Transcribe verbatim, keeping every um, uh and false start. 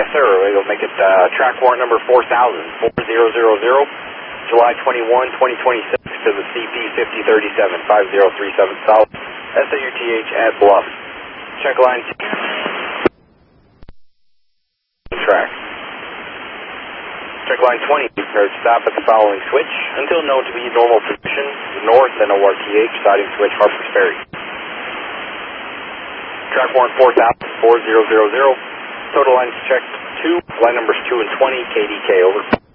sir. We'll make it uh, track warrant number four thousand, four thousand, July twenty-first, twenty twenty-six to the C P fifty thirty-seven, five zero three seven South, S A U T H at Bluff. Check line two. Track. Check line twenty, prepare to stop at the following switch until known to be normal position, north N O R T H, siding switch Harper's Ferry. Track warrant four thousand, four thousand, total lines checked two, line numbers two and twenty, K D K, over.